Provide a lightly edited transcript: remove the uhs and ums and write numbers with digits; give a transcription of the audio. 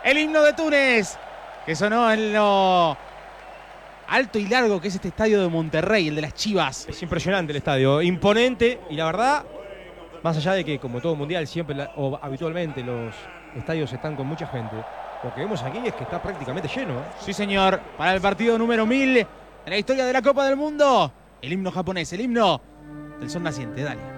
el himno de Túnez, que sonó en lo alto y largo que es este estadio de Monterrey, el de las Chivas. Es impresionante el estadio, imponente, y la verdad, más allá de que como todo mundial siempre o habitualmente los estadios están con mucha gente, lo que vemos aquí es que está prácticamente lleno. Sí, señor, para el partido número 1000 en la historia de la Copa del Mundo, el himno japonés, el himno del sol naciente. Dale.